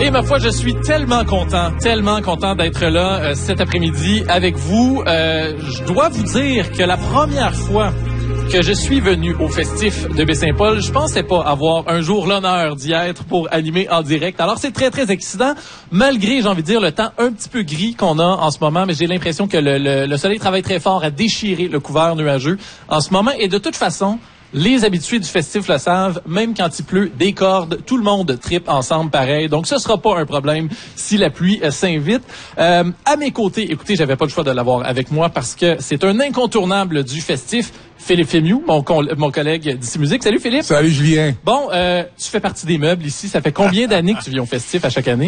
Et ma foi, je suis tellement content d'être là cet après-midi avec vous. Je dois vous dire que la première fois que je suis venu au festif de Baie-Saint-Paul, je pensais pas avoir un jour l'honneur d'y être pour animer en direct. Alors c'est très, très excitant, malgré, j'ai envie de dire, le temps un petit peu gris qu'on a en ce moment, mais j'ai l'impression que le soleil travaille très fort à déchirer le couvert nuageux en ce moment. Et de toute façon, les habitués du festif le savent, même quand il pleut, des cordes, tout le monde tripe ensemble pareil. Donc, ce sera pas un problème si la pluie s'invite. À mes côtés, écoutez, j'avais pas le choix de l'avoir avec moi parce que c'est un incontournable du festif. Philippe Fémiou, mon collègue d'ici Musique. Salut Philippe. Salut Julien. Bon, tu fais partie des meubles ici. Ça fait combien d'années que tu viens au festif à chaque année?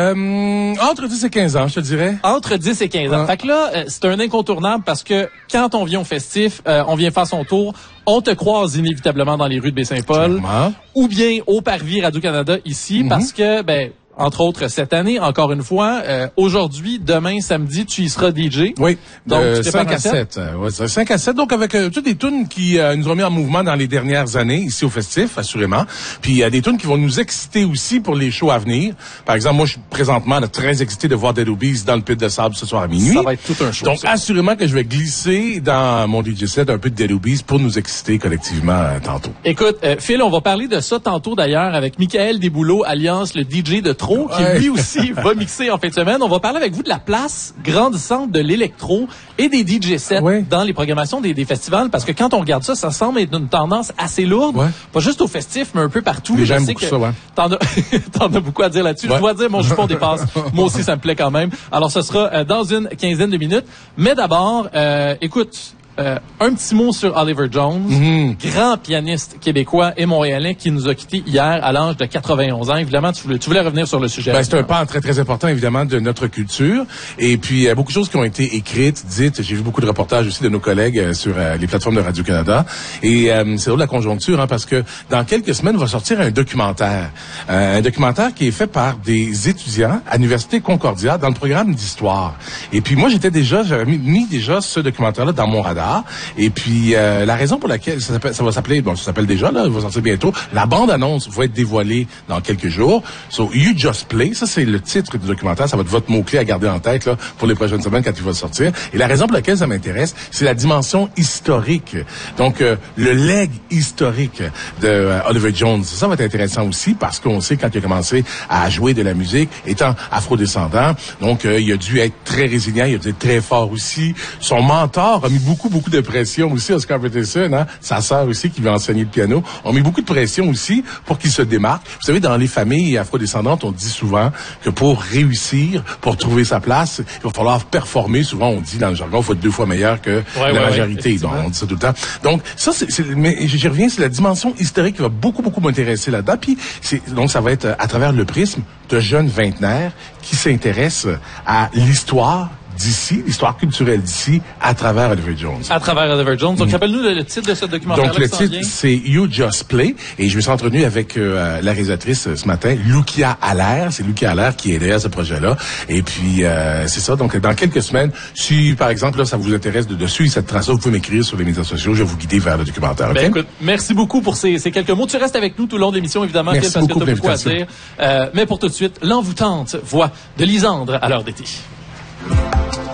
Entre 10 et 15 ans, je te dirais. Entre 10 et 15 ans. Fait que là, c'est un incontournable parce que quand on vient au festif, on vient faire son tour, on te croise inévitablement dans les rues de Baie-Saint-Paul. Ou bien au Parvis Radio-Canada ici parce que, entre autres, cette année, encore une fois, aujourd'hui, demain, samedi, tu y seras DJ. Oui, donc, de 5 à 7. 5 à 7, donc avec toutes les tunes qui nous ont mis en mouvement dans les dernières années, ici au Festif, assurément. Puis il y a des tunes qui vont nous exciter aussi pour les shows à venir. Par exemple, moi, je suis présentement très excité de voir Dead Obies dans le Pit de Sable ce soir à minuit. Ça va être tout un show. Donc, assurément que je vais glisser dans mon DJ set un peu de Dead Obies pour nous exciter collectivement tantôt. Écoute, Phil, on va parler de ça tantôt d'ailleurs avec Michael Desbouleaux, alias le DJ de Trop, qui lui aussi va mixer en fin de semaine. On va parler avec vous de la place grandissante de l'électro et des DJ sets dans les programmations des festivals, parce que quand on regarde ça, ça semble être une tendance assez lourde, pas juste au festif, mais un peu partout. J'aime beaucoup ça, T'en as beaucoup à dire là-dessus. Je dois dire, mon jupon dépasse. Moi aussi, ça me plaît quand même. Alors, ce sera dans une quinzaine de minutes. Mais d'abord, écoute, un petit mot sur Oliver Jones, grand pianiste québécois et montréalais qui nous a quittés hier à l'âge de 91 ans. Évidemment, tu voulais revenir sur le sujet. C'est un pan très, très important, évidemment, de notre culture. Et puis, il y a beaucoup de choses qui ont été écrites, dites. J'ai vu beaucoup de reportages aussi de nos collègues sur les plateformes de Radio-Canada. Et c'est drôle la conjoncture, parce que dans quelques semaines, va sortir un documentaire. Un documentaire qui est fait par des étudiants à l'Université Concordia dans le programme d'histoire. Et puis, moi, j'avais mis déjà ce documentaire-là dans mon radar. Et puis, la raison pour laquelle ça va s'appeler, ça s'appelle déjà, là, il va sortir bientôt. La bande-annonce va être dévoilée dans quelques jours. So, You Just Play, ça, c'est le titre du documentaire. Ça va être votre mot-clé à garder en tête, là, pour les prochaines semaines quand il va sortir. Et la raison pour laquelle ça m'intéresse, c'est la dimension historique. Donc, le legs historique de Oliver Jones. Ça va être intéressant aussi parce qu'on sait quand il a commencé à jouer de la musique, étant afrodescendant. Donc, il a dû être très résilient, il a dû être très fort aussi. Son mentor a mis beaucoup de pression aussi, Oscar Peterson, sa sœur aussi qui lui a enseigné le piano, ont mis beaucoup de pression aussi pour qu'il se démarque. Vous savez, dans les familles afrodescendantes, on dit souvent que pour réussir, pour trouver sa place, il va falloir performer. Souvent, on dit dans le jargon, il faut être 2 fois meilleur que la majorité. Donc, on dit ça tout le temps. Donc, ça, mais j'y reviens, c'est la dimension historique qui va beaucoup m'intéresser là-dedans. Puis, donc, ça va être à travers le prisme de jeunes vingtenaires qui s'intéressent à l'histoire d'ici, l'histoire culturelle d'ici, à travers Oliver Jones. À travers Oliver Jones. Donc, rappelle-nous le titre de ce documentaire. Donc, le titre, c'est You Just Play. Et je me suis entretenu avec la réalisatrice ce matin, Lucia Allaire. C'est Lucia Allaire qui est derrière ce projet-là. Et puis, c'est ça. Donc, dans quelques semaines, si, par exemple, là, ça vous intéresse de suivre cette trace-là, vous pouvez m'écrire sur les médias sociaux. Je vais vous guider vers le documentaire. Okay? Écoute, merci beaucoup pour ces quelques mots. Tu restes avec nous tout le long de l'émission, évidemment, merci parce beaucoup que tu as beaucoup à dire. Mais pour tout de suite, l'envoûtante voix de Lisandre à l'heure d'été.